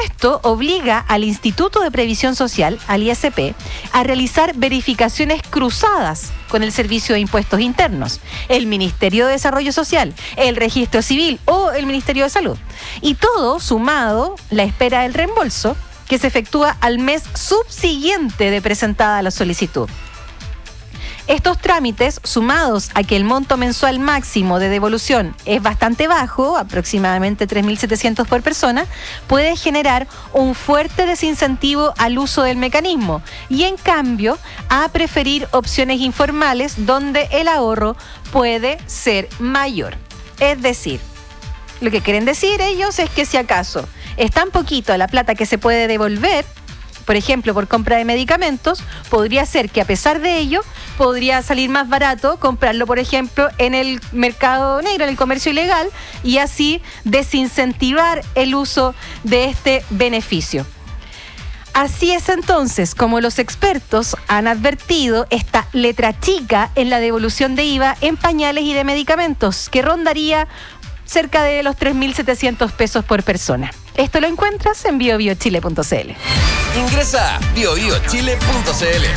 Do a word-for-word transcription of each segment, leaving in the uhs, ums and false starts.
esto obliga al Instituto de Previsión Social, al I S P, a realizar verificaciones cruzadas con el Servicio de Impuestos Internos, el Ministerio de Desarrollo Social, el Registro Civil o el Ministerio de Salud. Y todo sumado la espera del reembolso, que se efectúa al mes subsiguiente de presentada la solicitud. Estos trámites, sumados a que el monto mensual máximo de devolución es bastante bajo, aproximadamente tres mil setecientos por persona, puede generar un fuerte desincentivo al uso del mecanismo y, en cambio, a preferir opciones informales donde el ahorro puede ser mayor. Es decir, lo que quieren decir ellos es que si acaso es tan poquito la plata que se puede devolver, por ejemplo, por compra de medicamentos, podría ser que a pesar de ello, podría salir más barato comprarlo, por ejemplo, en el mercado negro, en el comercio ilegal, y así desincentivar el uso de este beneficio. Así es entonces como los expertos han advertido esta letra chica en la devolución de I V A en pañales y de medicamentos, que rondaría cerca de los tres mil setecientos pesos por persona. Esto lo encuentras en bio bio chile punto c l. Ingresa a bio bio chile punto c l.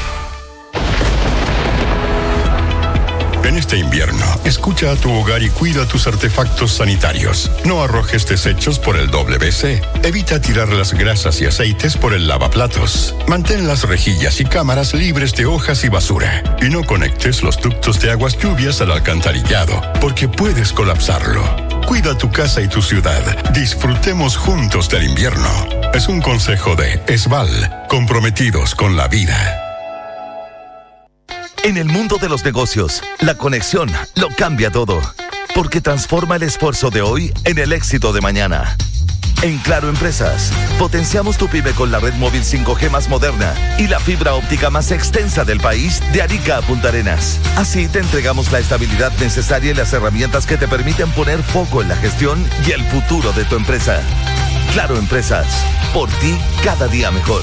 En este invierno, escucha a tu hogar y cuida tus artefactos sanitarios. No arrojes desechos por el doble C. Evita tirar las grasas y aceites por el lavaplatos. Mantén las rejillas y cámaras libres de hojas y basura. Y no conectes los ductos de aguas lluvias al alcantarillado, porque puedes colapsarlo. Cuida tu casa y tu ciudad. Disfrutemos juntos del invierno. Es un consejo de ESVAL, comprometidos con la vida. En el mundo de los negocios, la conexión lo cambia todo, porque transforma el esfuerzo de hoy en el éxito de mañana. En Claro Empresas, potenciamos tu pyme con la red móvil cinco G más moderna y la fibra óptica más extensa del país, de Arica a Punta Arenas. Así te entregamos la estabilidad necesaria y las herramientas que te permiten poner foco en la gestión y el futuro de tu empresa. Claro Empresas, por ti cada día mejor.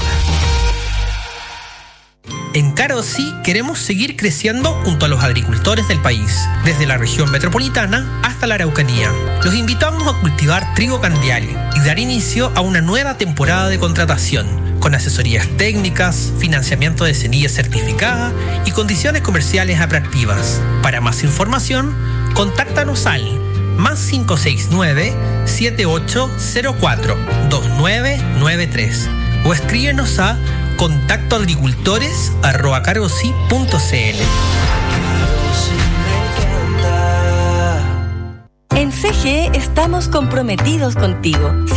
En Carosi queremos seguir creciendo junto a los agricultores del país, desde la región metropolitana hasta la Araucanía. Los invitamos a cultivar trigo candial y dar inicio a una nueva temporada de contratación, con asesorías técnicas, financiamiento de semillas certificadas y condiciones comerciales atractivas. Para más información, contáctanos al más cinco seis nueve, siete ocho cero cuatro, dos nueve nueve tres o escríbenos a contacto agricultores arroba carosi punto c l. En C G E estamos comprometidos contigo.